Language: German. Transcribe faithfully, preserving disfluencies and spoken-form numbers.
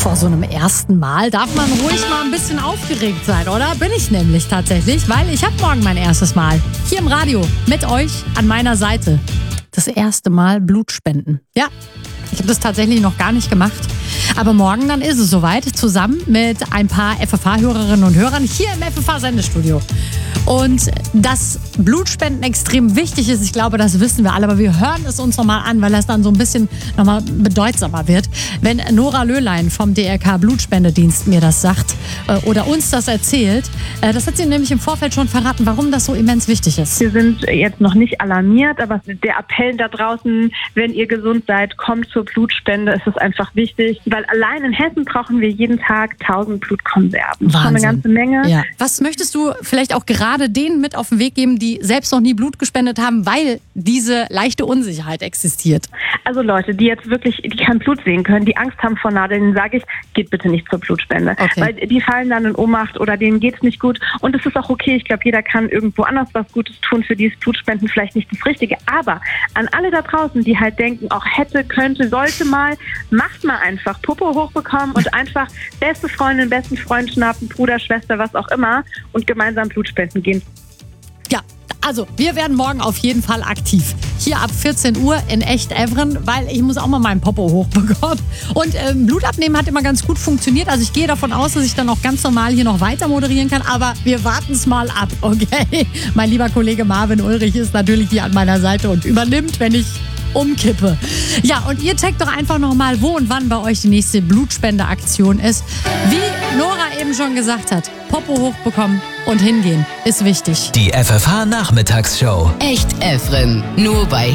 Vor so einem ersten Mal darf man ruhig mal ein bisschen aufgeregt sein, oder? Bin ich nämlich tatsächlich, weil ich habe morgen mein erstes Mal hier im Radio mit euch an meiner Seite. Das erste Mal Blut spenden. Ja, ich habe das tatsächlich noch gar nicht gemacht. Aber morgen dann ist es soweit, zusammen mit ein paar F F H-Hörerinnen und Hörern hier im F F H-Sendestudio. Und dass Blutspenden extrem wichtig ist, ich glaube, das wissen wir alle, aber wir hören es uns nochmal an, weil das dann so ein bisschen nochmal bedeutsamer wird. Wenn Nora Löhlein vom D R K Blutspendedienst mir das sagt äh, oder uns das erzählt, äh, das hat sie nämlich im Vorfeld schon verraten, warum das so immens wichtig ist. Wir sind jetzt noch nicht alarmiert, aber der Appell da draußen, wenn ihr gesund seid, kommt zur Blutspende, ist es einfach wichtig, weil allein in Hessen brauchen wir jeden Tag tausend Blutkonserven. Das ist schon eine ganze Menge. Ja. Was möchtest du vielleicht auch gerade denen mit auf den Weg geben, die selbst noch nie Blut gespendet haben, weil diese leichte Unsicherheit existiert? Also Leute, die jetzt wirklich, die kein Blut sehen können, die Angst haben vor Nadeln, sage ich, geht bitte nicht zur Blutspende. Okay. Weil die fallen dann in Ohnmacht oder denen geht's nicht gut. Und es ist auch okay, ich glaube, jeder kann irgendwo anders was Gutes tun, für die ist Blutspenden vielleicht nicht das Richtige. Aber an alle da draußen, die halt denken, auch hätte, könnte, sollte mal, macht mal einfach Popo hochbekommen und einfach beste Freundin, besten Freund schnappen, Bruder, Schwester, was auch immer und gemeinsam Blutspenden gehen. Ja, also wir werden morgen auf jeden Fall aktiv. Hier ab vierzehn Uhr in Echt-Evren, weil ich muss auch mal meinen Popo hochbekommen. Und ähm, Blut abnehmen hat immer ganz gut funktioniert. Also ich gehe davon aus, dass ich dann auch ganz normal hier noch weiter moderieren kann. Aber wir warten es mal ab, okay? Mein lieber Kollege Marvin Ulrich ist natürlich hier an meiner Seite und übernimmt, wenn ich umkippe. Ja, und ihr checkt doch einfach nochmal, wo und wann bei euch die nächste Blutspendeaktion ist. Wie Nora eben schon gesagt hat, Popo hochbekommen und hingehen ist wichtig. Die F F H-Nachmittagsshow. Echt Evren, nur bei